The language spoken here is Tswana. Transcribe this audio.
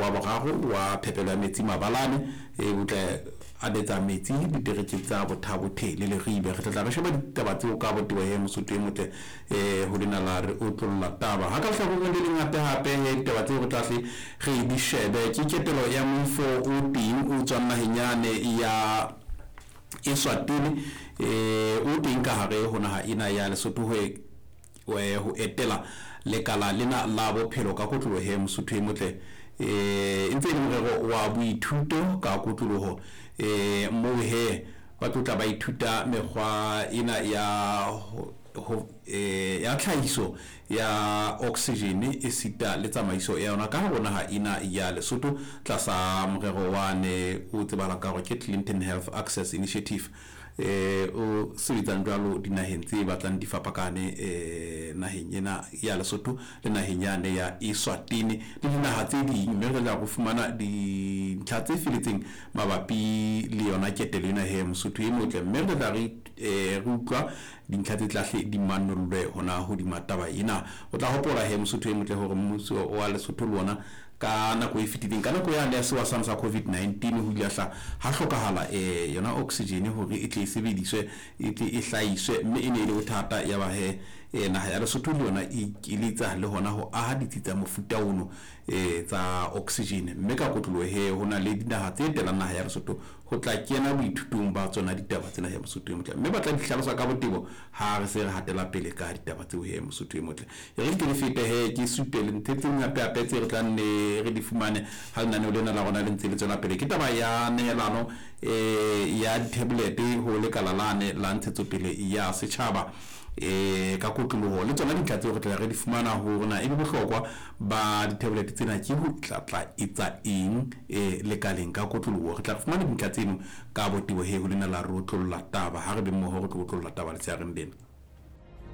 wa boraro wa phepelo ya metsi mabalane o tla adetsa metsi ditereke tsa bothabothele le ribe re tla re sheba ditaba tseo ka botiwa he Mosotho e motle ho dina la re o tlolla taba ha ka hlakoreng le ngata hape ditaba tseo re tlahle re di shebe ke ketelo ya mofo o ting o tswa mahenyane ya Eswatini o teng ka hare hona ha ina ya Lesotho ho etela lekala lena la bophelo ka kotlolo he Mosotho e motle ntse le morero wa boithuto ka kotloloho mo he ba tlotla ba ithuta mekgwa ina ya tlhahiso ya oxygen e sita le tsamaiso ya yona ka hona ha ina ya Lesotho tlasa morero wa ne o tsebala ka ke Clinton Health Access Initiative o sebetsang jwalo dinaheng tse batlang di fapakane naheng ena ya Lesotho le naheng yane ya Eswatini le dinaha tse ding mme re tla go fumana dintlha tse filetseng mabapi le yona ketelo ena he Mosotho e motle mme re tla re utlwa dintlha tse tlahle di manolwe hona ho di mataba ena o tla hopola he Mosotho e motle hore mmuso wa Lesotho le ona ka nako e fetileng ka nako ya sewa sa COVID-19 ho ile ha hlokahala yona oxygen hore e tle e sebediswe e tle e hlahiswe mme e ne ile bothata ya ba he naha ya Lesotho le yona e kilitsa le hona ho aha ditsi mofuta ono tsa oxygen mme ka kotlolo he hona le dinaha tse telang naha ya Lesotho ho tla kena boithutong ba tsona ditaba tsena he Mosotho e motle mme ba tla di hlalosa ka botebo ha re se re hatela pele ka ditaba tseo he Mosotho e motle re ke le fete he ke supele ntetseng hape tse re tla nne re di fumane ha nna ne lena la rona le ntse le tsona pele ke taba ya neelano ya tablet ho le kalalane la ntshetsopele ya setjhaba ka kotloloho le tsona dintlha tseo re tla re di fumana ho rona e bohlokwa ba di-tablet tsena ke ho tlatla etsa eng lekaleng ka kotloloho re tla fumana dintlha tseno ka botibo he ho lena la re o tlolla taba ha re be mmoho re tlo tlolla taba le tsa re ndena